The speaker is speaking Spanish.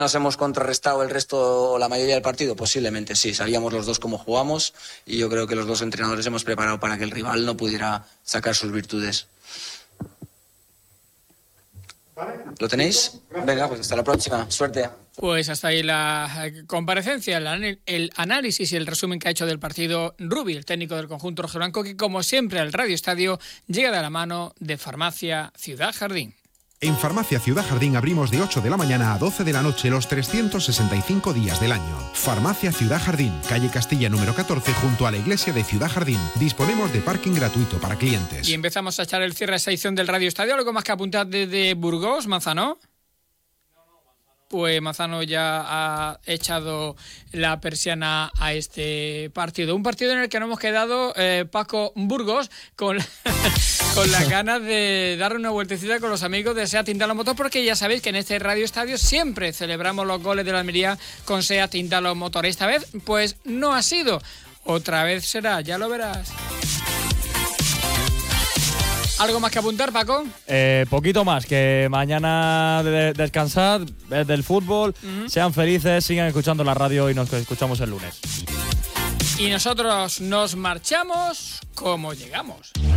¿Nos hemos contrarrestado el resto, la mayoría del partido? Posiblemente sí, sabíamos los dos cómo jugamos y yo creo que los dos entrenadores hemos preparado para que el rival no pudiera sacar sus virtudes. ¿Lo tenéis? Venga, pues hasta la próxima. Suerte. Pues hasta ahí la comparecencia, el análisis y el resumen que ha hecho del partido Rubi, el técnico del conjunto rojiblanco, que como siempre al Radio Estadio llega de la mano de Farmacia Ciudad Jardín. En Farmacia Ciudad Jardín abrimos de 8 de la mañana a 12 de la noche los 365 días del año. Farmacia Ciudad Jardín, calle Castilla número 14, junto a la iglesia de Ciudad Jardín. Disponemos de parking gratuito para clientes. Y empezamos a echar el cierre a esta edición del Radio Estadio. ¿Algo más que apuntar desde Burgos, Manzano? Pues Manzano ya ha echado la persiana a este partido. Un partido en el que nos hemos quedado, Paco Burgos, con las ganas de dar una vueltecita con los amigos de SEAT Indalo Motor, porque ya sabéis que en este Radio Estadio siempre celebramos los goles de la Almería con SEAT Indalo Motor. Esta vez, pues no ha sido. Otra vez será, ya lo verás. ¿Algo más que apuntar, Paco? Poquito más, que mañana descansad del fútbol, sean felices, sigan escuchando la radio y nos escuchamos el lunes. Y nosotros nos marchamos como llegamos.